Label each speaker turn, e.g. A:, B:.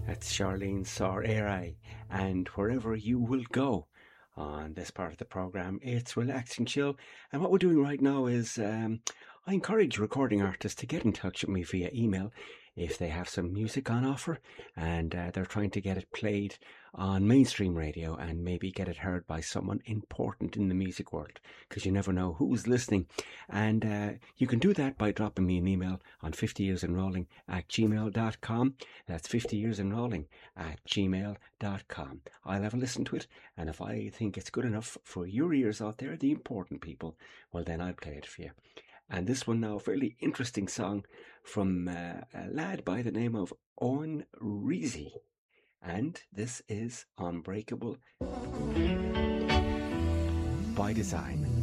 A: That's Charlene Sor and Wherever You Will Go. On this part of the program, it's Relaxing Chill, and what we're doing right now is I encourage recording artists to get in touch with me via email if they have some music on offer and they're trying to get it played on mainstream radio and maybe get it heard by someone important in the music world, because you never know who's listening. And you can do that by dropping me an email on 50yearsenrolling@gmail.com. That's 50yearsenrolling@gmail.com. I'll have a listen to it, and if I think it's good enough for your ears out there, the important people, well then I'll play it for you. And this one now, a fairly interesting song from a lad by the name of Owen Reezy. And this is Unbreakable by Design.